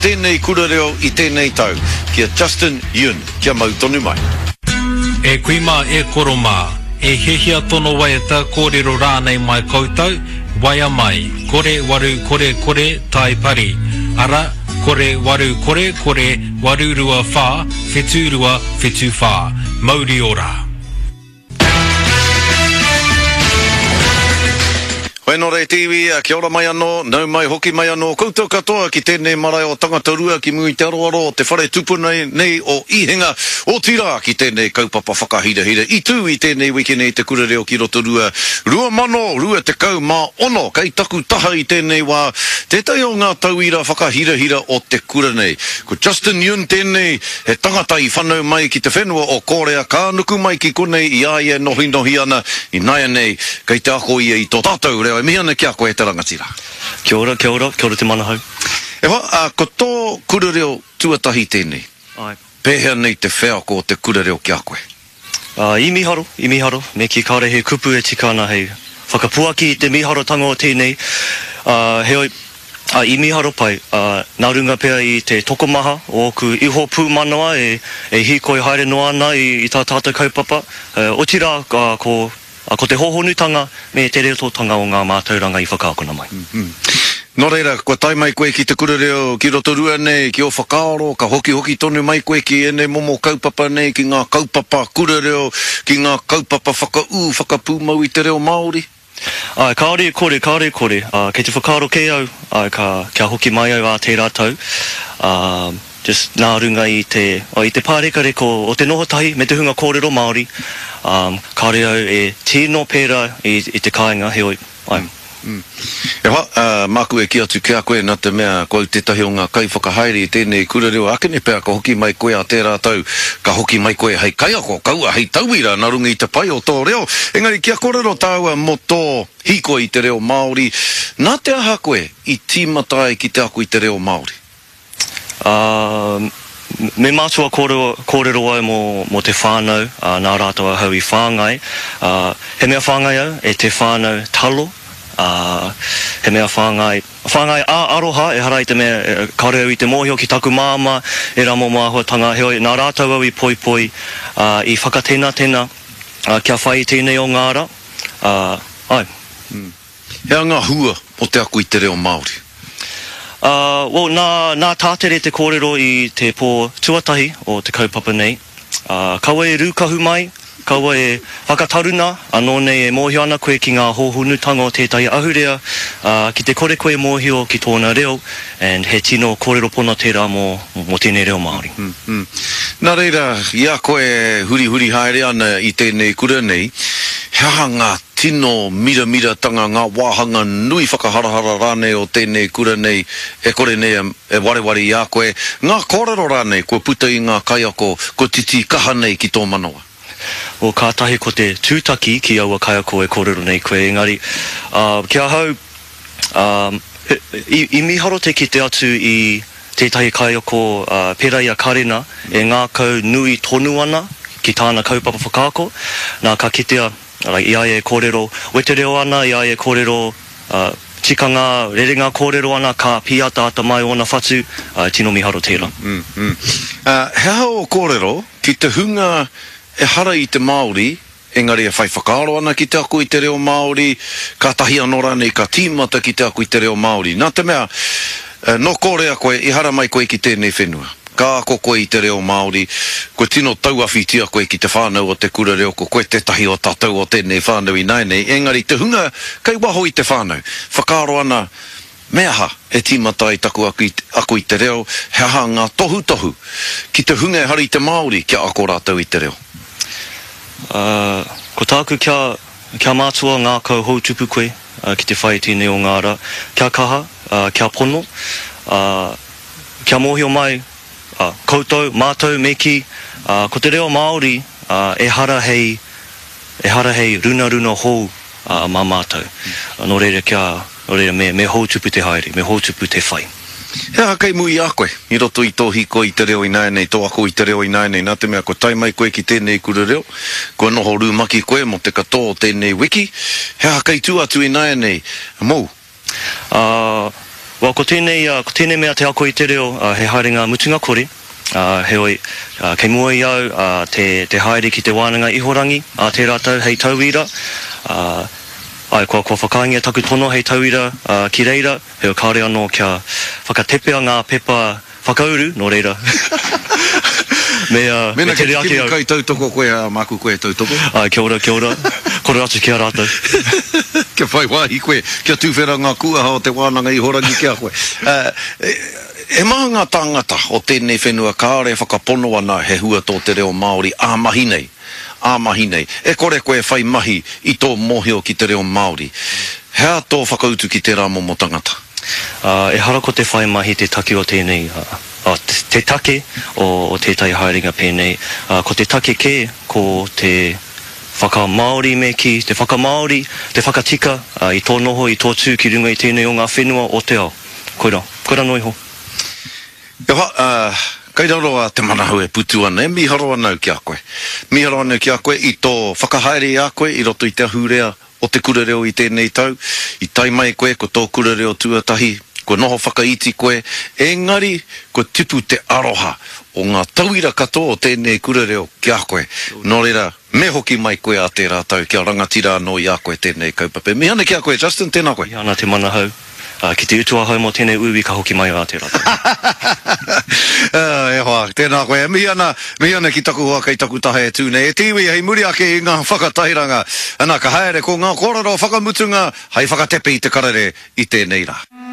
Tēnei kura reo I tēnei tau, kia Justin Yun, kia mau tonu mai. E kuima e koroma, e hehia tono waiata kōrero rānei mai koutou, waia mai, kore waru kore tai pari. Ara, kore waru kore waru rua whā, whetu rua whetu whā. Mauri ora. Hoi no rei TV, kia ora mai anō, nau mai hoki mai anō, koutou katoa ki tēnei marae o tangata rua ki mui te aroaro, te whare tupuna nei o ihinga o tira ki tēnei kaupapa whakahira. I tū I tēnei wiki nei te kura reo ki roto rua, rua te kau mā ono, kei taku taha I tēnei wā, tētai o ngā tauira whakahira o te kura nei. Ko Justin Yun tēnei, he tangata I whanau mai ki te whenua o Korea, ka nuku mai ki konei I aia nohi ana, I naia nei, kei te ako ia I tō tātou reo. E miana kia koe te rangatira. Kia ora te manahau. Ko tō kura reo tuatahi tēnei. Ai. Pēhea nei te whea ko te kura reo kia koe. I miharo, me ki kāre he kupu e tikana hei. Whakapuaki I te miharo tanga o tēnei. I miharo pai, nā runga pēr I te tokomaha o ku iho pū manawa e hikoi haere noa ana I tā tātou kaupapa. O tira ko te hohonutanga me te reototanga o ngā mātauranga I whakaakona mai. Nō reira, kua tai mai koe ki te kura reo ki roto rua nei, ki o whakaaro, ka hoki tonu mai koe ki ene momo kaupapa nei, ki ngā kaupapa kura reo, ki ngā kaupapa whakapūmau I te reo Māori. Ai, kāore kore, kei te whakaaro kei au, kia hoki mai au a te rātau. Just nā runga I te pārekareko o te noho tahi me te hunga kōrero Māori. Kāre au e tino pēra I te kāinga, heoi. Ai. Māku e ki atu kia koe nā te mea koe tetahi o ngā kai whakahaere I tēnei kura reo akene pēr ka hoki mai koe a te rātau, ka hoki mai koe hei kaiako, kaua hei tauira nā runga I te pai o tō reo. Engari kia kōrero tāua mo tō hiko I te reo Māori, nā te aha koe I tīmatai ki te aku I te reo Māori? Me mātua kōrero ai mo te whānau, nā rātua hau I whāngai. He mea whāngai au, e te whānau talo. He mea whāngai aroha, e harai te mea kare au I te mōhio ki taku māma, e ramo māhuatanga, heoi, nā rātou au I poi, I whakatena, kia whai tēnei o ngāra. Ai. Hea ngā hua o te aku I te reo Māori? Nā tātere te kōrero I te pō tuatahi o te kaupapa nei. Kaua e rūkahu mai, kaua e whakataruna, anō nei e mōhio ana koe ki ngā hohonutanga o tētahi ahurea, ki te kore koe mōhio ki tōna reo, and he tino kōrero pona tērā mo tēnei reo Māori. Nā reira, ia koe huri haere ana I tēnei kura nei, hea ngā tino mira tanga ngā wāhanga nui whakaharahara rānei o tēnei kura nei, e kore nei e wareware ia koe, ngā kōrero rānei, ko puta I ngā kaiako, ko titi kaha nei ki tō manawa. O kātahi ko te tūtaki ki aua kaiako e kōrero nei koe, engari, kia hau, I miharo te kite atu I tētahi kaiako pērai a karena, e ngā kau nui tonu ana, ki tāna kaupapa whakaako, nā ka kitea, ia e kōrero wete reo ana, ia e kōrero tikanga, rerenga kōrero ana, ka piata ata mai ona whatu, tino miharo tērā. Hea o kōrero, ki te hunga e hara I te Māori, engari e whai whakaaro ana ki te aku I te reo Māori, ka tahi anō rānei, ka tīmata ki te aku I te reo Māori. Nā te mea, no kōrea koe, I hara mai koe ki tēnei whenua. Ka ako koe I te reo Māori, koe tino tauawhitia koe ki te whānau o te kura reo, koe te tahi o tātou o tēnei whānau I nainei, engari te hunga, kei waho I te whānau, whakaaro ana, mea ha, e tīmata I taku aku I te reo, hea ngā tohu, ki te hunga e hari te Māori, kia ako rātou I te reo. Ko tāku kia mātua ngā kau houtupu koe, ki te whai tēnei o ngāra, kia kaha, kia pono, kia mōhio mai, koutou, mātou, meki, ko te reo Māori, e hara hei runa hou mā mātou. Nō reira me houtupu te haere, me houtupu te whai. Hea kei mui a koe, I roto I tō hiko I te reo I naenei, tō ako I te reo I naenei, nā te mea ko tai mai koe ki tēnei kura reo, ko noho rūmaki koe mo te katoa o tēnei wiki, hea kei tū atu I naenei, mou? Wa ko tēnei mea te ako I te reo, he haerenga mutunga kore, he oi, kei mua I au, te haere ki te wānanga ihorangi, te rātau hei tauira, ai, kua whakaingia taku tono hei tauira ki reira, he o kāre anō kia whakatepea ngā pepa whakauru, no reira. Mena ke kimi kai tautoko koe a maku koe tautoko? Ai, kia ora, kore atu kia rātou. Kia whai wahi koe, kia tūwhera ngā kua hao te wānanga ihorangi kia koe. E maha ngā tangata o tēnei whenua kāre whakapono ana he hua tō te reo Māori āmahi nei. E kore koe whai mahi I tō mohio ki te reo Māori. Hea tō whakautu ki te rā momo tangata? E hara ko te whai mahi te take o tēnei, te take o tētai haerenga pēnei. Ko te take ke, ko te whakamaori me ki, te whakamaori, te whakatika, I tō noho, I tō tū ki runga I tēnei o ngā whenua o te ao. Koira noi ho. Kai raroa te manahu e putu ana, e miharo anau ki a koe. Miharo anau ki a koe I tō whakahaere a koe, I roto I te ahurea o te kurereo I tēnei tau. I tai mai koe, ko tō kurereo tuatahi, ko noho whakaiti koe, engari, ko tipu te aroha o ngā tauira katoa o tēnei kurereo ki a koe. Nō reira, me hoki mai koe a te rātau, kia rangatira anō I a koe tēnei kaupapa. Mihana ki a koe, Justin, tēnā koe. Mihana te manahau. Ki te utua hau mo tēnei uwi ka hoki mai a te rata. E hoa, tēnā koe. Mihana ki taku hoa kei taku tahe e tūne. E tiwi hei muri ake I ngā whakatairanga. Ana ka haere ko ngā kōrero whakamutunga, hei whakatepe I te karere I tēnei rā.